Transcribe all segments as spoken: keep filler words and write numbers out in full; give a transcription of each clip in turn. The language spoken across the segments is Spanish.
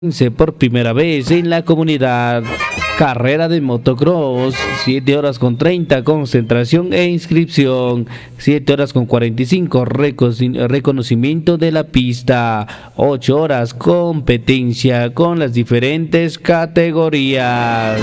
Por primera vez en la comunidad. Carrera de motocross, siete horas con treinta, concentración e inscripción, siete horas con cuarenta y cinco, reconocimiento de la pista, ocho horas, competencia con las diferentes categorías.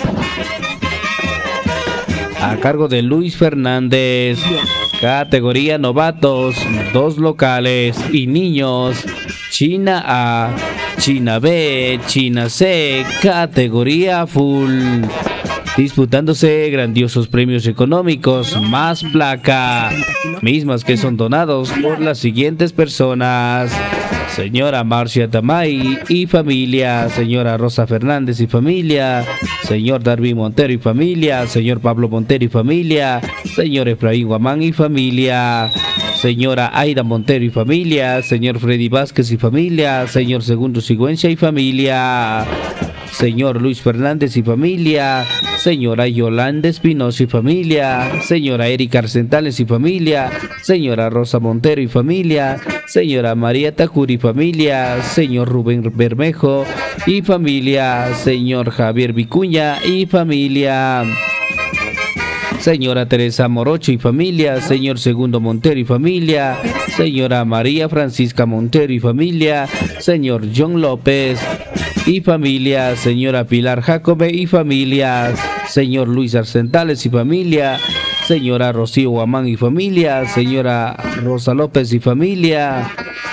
A cargo de Luis Fernández, categoría novatos, dos locales y niños, China A, China B, China C, categoría full. Disputándose grandiosos premios económicos más placa, mismas que son donados por las siguientes personas: señora Marcia Tamay y familia, señora Rosa Fernández y familia, señor Darby Montero y familia, señor Pablo Montero y familia, señor Efraín Guamán y familia, señora Aida Montero y familia, señor Freddy Vázquez y familia, señor Segundo Sigüenza y familia, señor Luis Fernández y familia, señora Yolanda Espinosa y familia, señora Erika Arcentales y familia, señora Rosa Montero y familia, señora María Tacuri y familia, señor Rubén Bermejo y familia, señor Javier Vicuña y familia, señora Teresa Morocho y familia, señor Segundo Montero y familia, señora María Francisca Montero y familia, señor John López y familia, señora Pilar Jacobe y familia, señor Luis Arcentales y familia, señora Rocío Guamán y familia, señora Rosa López y familia,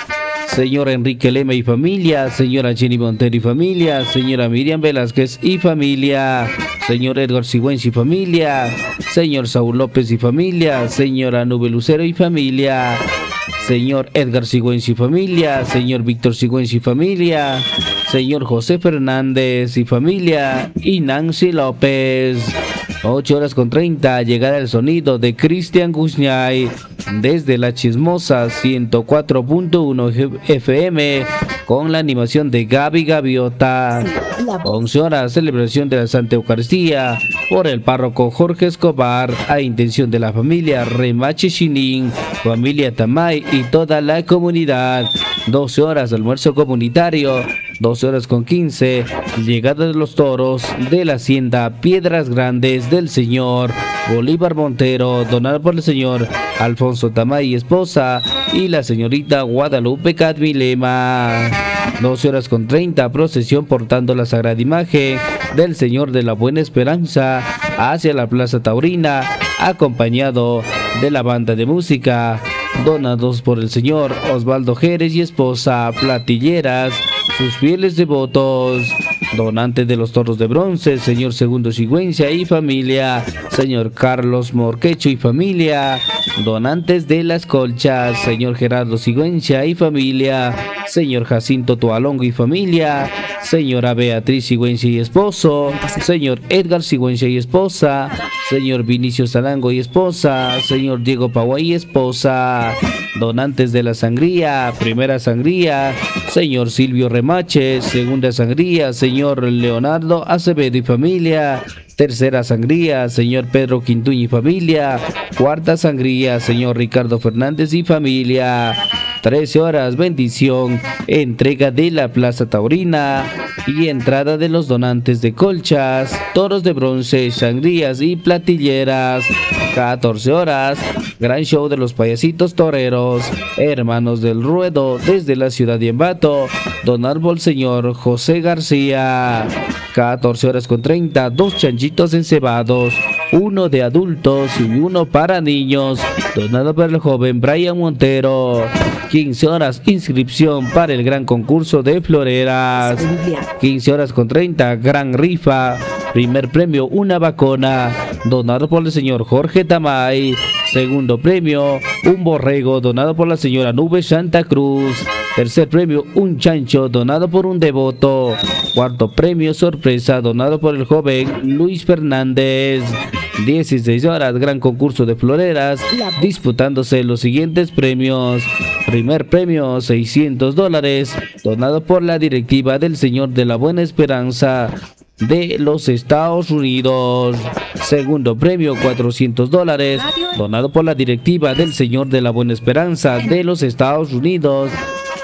señor Enrique Lema y familia, señora Jenny Montero y familia, señora Miriam Velázquez y familia, señor Edgar Sigüenza y familia, señor Saúl López y familia, señora Nube Lucero y familia, señor Edgar Sigüenza y familia, señor Víctor Sigüenza y familia, señor José Fernández y familia y Nancy López. ocho horas con treinta, llegada el sonido de Cristian Guzñay desde La Chismosa ciento cuatro punto uno F M con la animación de Gaby Gaviota. once horas, celebración de la Santa Eucaristía por el párroco Jorge Escobar a intención de la familia Remache Chinin, familia Tamay y toda la comunidad. doce horas, almuerzo comunitario. doce horas con quince, llegada de los toros de la hacienda Piedras Grandes del señor Bolívar Montero, donado por el señor Alfonso Tamay y esposa y la señorita Guadalupe Cadmilema. doce horas con treinta, procesión portando la sagrada imagen del Señor de la Buena Esperanza hacia la Plaza Taurina, acompañado de la banda de música, donados por el señor Osvaldo Jerez y esposa, platilleras, sus fieles devotos, donantes de los toros de bronce, señor Segundo Sigüenza y familia, señor Carlos Morquecho y familia, donantes de las colchas, señor Gerardo Sigüenza y familia, señor Jacinto Toalongo y familia, señora Beatriz Sigüenza y esposo, señor Edgar Sigüenza y esposa, señor Vinicio Salango y esposa, señor Diego Pagua y esposa, donantes de la sangría, primera sangría, señor Silvio Remache, segunda sangría, señor Leonardo Acevedo y familia, tercera sangría, señor Pedro Quintuño y familia, cuarta sangría, señor Ricardo Fernández y familia. trece horas, bendición, entrega de la Plaza Taurina y entrada de los donantes de colchas, toros de bronce, sangrías y platilleras. catorce horas, gran show de los payasitos toreros, hermanos del ruedo desde la ciudad de Ambato, donado por el señor José García. catorce horas con treinta, dos chanchitos encebados, uno de adultos y uno para niños, donado por el joven Brian Montero. quince horas, inscripción para el gran concurso de floreras. quince horas con treinta, gran rifa, primer premio una vacuna, donado por el señor Jorge Tamay. Segundo premio, un borrego, donado por la señora Nube Santa Cruz. Tercer premio, un chancho, donado por un devoto. Cuarto premio, sorpresa, donado por el joven Luis Fernández. dieciséis horas, gran concurso de floreras, disputándose los siguientes premios. Primer premio, seiscientos dólares, donado por la directiva del Señor de la Buena Esperanza de los Estados Unidos. Segundo premio, cuatrocientos dólares, donado por la directiva del Señor de la Buena Esperanza de los Estados Unidos.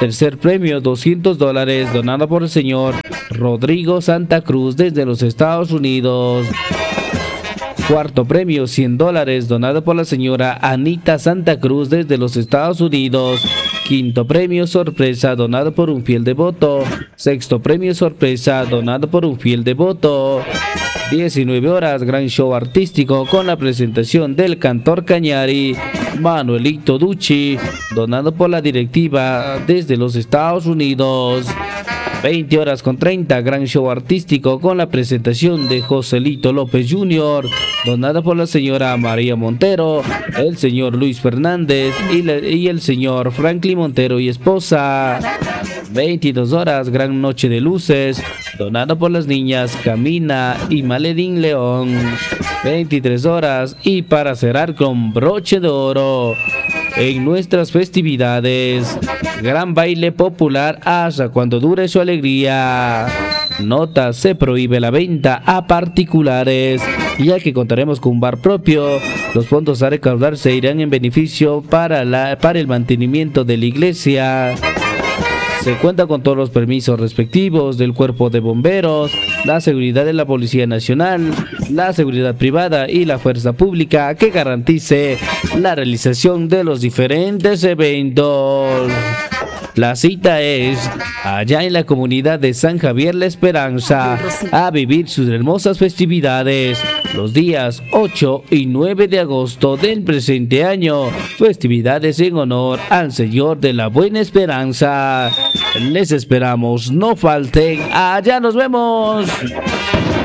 Tercer premio, doscientos dólares, donado por el señor Rodrigo Santa Cruz desde los Estados Unidos. Cuarto premio, cien dólares, donado por la señora Anita Santa Cruz desde los Estados Unidos. Quinto premio, sorpresa, donado por un fiel devoto. Sexto premio, sorpresa, donado por un fiel devoto. diecinueve horas, gran show artístico con la presentación del cantor Cañari, Manuelito Ducci, donado por la directiva desde los Estados Unidos. veinte horas con treinta, gran show artístico con la presentación de Joselito López junior, donado por la señora María Montero, el señor Luis Fernández y, la, y el señor Franklin Montero y esposa. veintidós horas, gran noche de luces, donado por las niñas Camina y Maledín León. veintitrés horas, y para cerrar con broche de oro, en nuestras festividades, gran baile popular hasta cuando dure su alegría. Nota: se prohíbe la venta a particulares, ya que contaremos con un bar propio. Los fondos a recaudarse irán en beneficio para, la, para el mantenimiento de la iglesia. Se cuenta con todos los permisos respectivos del Cuerpo de Bomberos, la seguridad de la Policía Nacional, la seguridad privada y la fuerza pública que garantice la realización de los diferentes eventos. La cita es allá en la comunidad de San Javier La Esperanza, a vivir sus hermosas festividades los días ocho y nueve de agosto del presente año. Festividades en honor al Señor de la Buena Esperanza. Les esperamos, no falten. Allá nos vemos.